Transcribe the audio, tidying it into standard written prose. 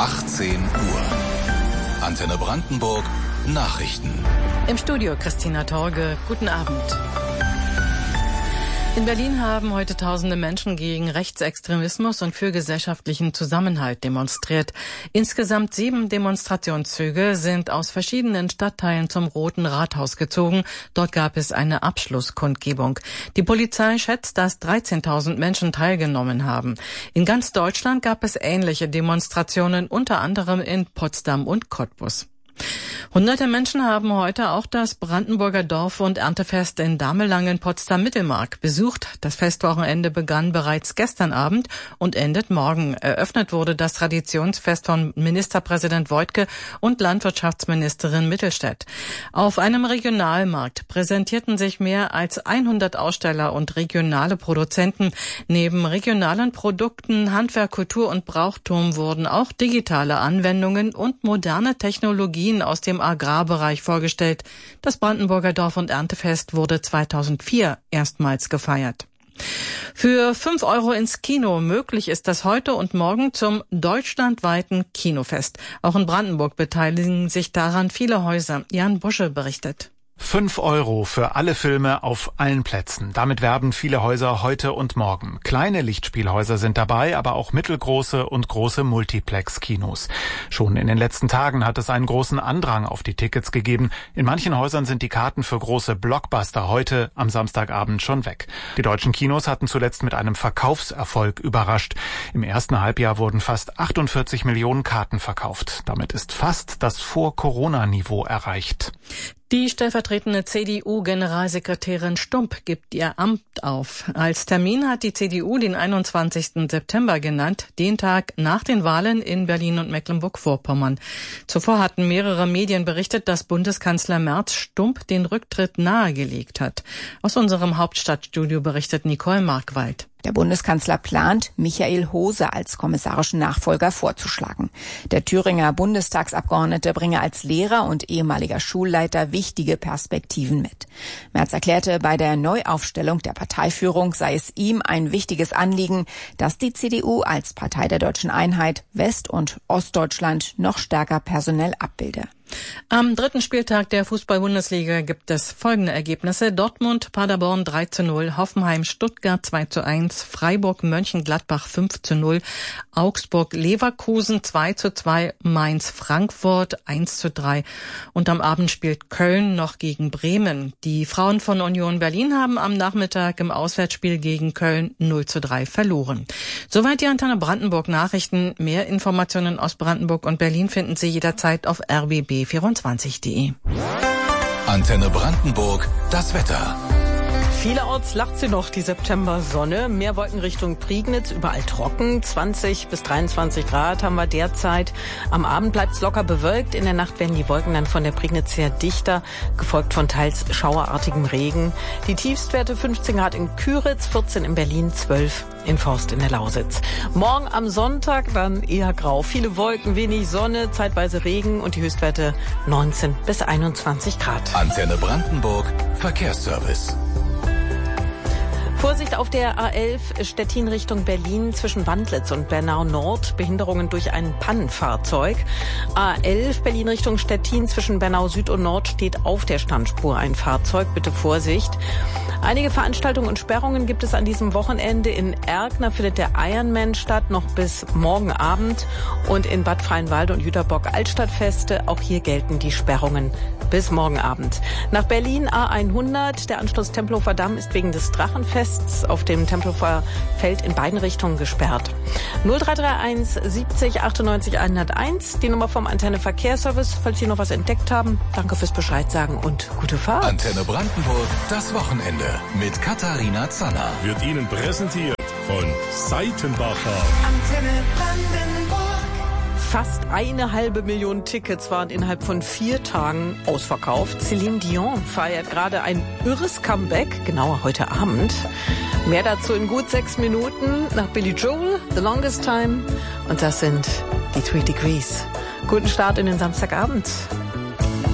18 Uhr. Antenne Brandenburg, Nachrichten. Im Studio Christina Torge. Guten Abend. In Berlin haben heute tausende Menschen gegen Rechtsextremismus und für gesellschaftlichen Zusammenhalt demonstriert. Insgesamt 7 Demonstrationszüge sind aus verschiedenen Stadtteilen zum Roten Rathaus gezogen. Dort gab es eine Abschlusskundgebung. Die Polizei schätzt, dass 13.000 Menschen teilgenommen haben. In ganz Deutschland gab es ähnliche Demonstrationen, unter anderem in Potsdam und Cottbus. Hunderte Menschen haben heute auch das Brandenburger Dorf- und Erntefest in Damelangen, Potsdam-Mittelmark besucht. Das Festwochenende begann bereits gestern Abend und endet morgen. Eröffnet wurde das Traditionsfest von Ministerpräsident Woidke und Landwirtschaftsministerin Mittelstädt. Auf einem Regionalmarkt präsentierten sich mehr als 100 Aussteller und regionale Produzenten. Neben regionalen Produkten, Handwerk, Kultur und Brauchtum wurden auch digitale Anwendungen und moderne Technologien aus dem Agrarbereich vorgestellt. Das Brandenburger Dorf- und Erntefest wurde 2004 erstmals gefeiert. Für 5 € ins Kino. Möglich ist das heute und morgen zum deutschlandweiten Kinofest. Auch in Brandenburg beteiligen sich daran viele Häuser. Jan Busche berichtet. 5 € für alle Filme auf allen Plätzen. Damit werben viele Häuser heute und morgen. Kleine Lichtspielhäuser sind dabei, aber auch mittelgroße und große Multiplex-Kinos. Schon in den letzten Tagen hat es einen großen Andrang auf die Tickets gegeben. In manchen Häusern sind die Karten für große Blockbuster heute am Samstagabend schon weg. Die deutschen Kinos hatten zuletzt mit einem Verkaufserfolg überrascht. Im ersten Halbjahr wurden fast 48 Millionen Karten verkauft. Damit ist fast das Vor-Corona-Niveau erreicht. Die stellvertretende CDU-Generalsekretärin Stump gibt ihr Amt auf. Als Termin hat die CDU den 21. September genannt, den Tag nach den Wahlen in Berlin und Mecklenburg-Vorpommern. Zuvor hatten mehrere Medien berichtet, dass Bundeskanzler Merz Stump den Rücktritt nahegelegt hat. Aus unserem Hauptstadtstudio berichtet Nicole Markwald. Der Bundeskanzler plant, Michael Hose als kommissarischen Nachfolger vorzuschlagen. Der Thüringer Bundestagsabgeordnete bringe als Lehrer und ehemaliger Schulleiter wichtige Perspektiven mit. Merz erklärte, bei der Neuaufstellung der Parteiführung sei es ihm ein wichtiges Anliegen, dass die CDU als Partei der Deutschen Einheit West- und Ostdeutschland noch stärker personell abbilde. Am 3. Spieltag der Fußball-Bundesliga gibt es folgende Ergebnisse. Dortmund, Paderborn 3:0, Hoffenheim, Stuttgart 2:1, Freiburg, Mönchengladbach 5:0, Augsburg, Leverkusen 2:2, Mainz, Frankfurt 1:3 und am Abend spielt Köln noch gegen Bremen. Die Frauen von Union Berlin haben am Nachmittag im Auswärtsspiel gegen Köln 0:3 verloren. Soweit die Antenne Brandenburg Nachrichten. Mehr Informationen aus Brandenburg und Berlin finden Sie jederzeit auf rbb24.de. Antenne Brandenburg, das Wetter. Vielerorts lacht sie noch, die Septembersonne. Mehr Wolken Richtung Prignitz, überall trocken. 20 bis 23 Grad haben wir derzeit. Am Abend bleibt es locker bewölkt. In der Nacht werden die Wolken dann von der Prignitz her dichter, gefolgt von teils schauerartigem Regen. Die Tiefstwerte 15 Grad in Küritz, 14 in Berlin, 12 in Forst in der Lausitz. Morgen am Sonntag dann eher grau. Viele Wolken, wenig Sonne, zeitweise Regen und die Höchstwerte 19 bis 21 Grad. Antenne Brandenburg, Verkehrsservice. Vorsicht auf der A11 Stettin Richtung Berlin zwischen Wandlitz und Bernau Nord. Behinderungen durch ein Pannenfahrzeug. A11 Berlin Richtung Stettin zwischen Bernau Süd und Nord steht auf der Standspur ein Fahrzeug. Bitte Vorsicht. Einige Veranstaltungen und Sperrungen gibt es an diesem Wochenende. In Erkner findet der Ironman statt, noch bis morgen Abend. Und in Bad Freienwalde und Jüterbock Altstadtfeste. Auch hier gelten die Sperrungen bis morgen Abend. Nach Berlin A100. Der Anschluss Tempelhofer Damm ist wegen des Drachenfests auf dem Tempelhofer Feld in beiden Richtungen gesperrt. 0331 70 98 101, die Nummer vom Antenne Verkehrsservice, falls Sie noch was entdeckt haben. Danke fürs Bescheid sagen und gute Fahrt. Antenne Brandenburg, das Wochenende mit Katharina Zanner. Wird Ihnen präsentiert von Seitenbacher. Antenne Brandenburg. Fast 1,5 Million Tickets waren innerhalb von 4 Tagen ausverkauft. Celine Dion feiert gerade ein irres Comeback, genauer heute Abend. Mehr dazu in gut 6 Minuten nach Billy Joel, The Longest Time. Und das sind die 3 Degrees. Guten Start in den Samstagabend.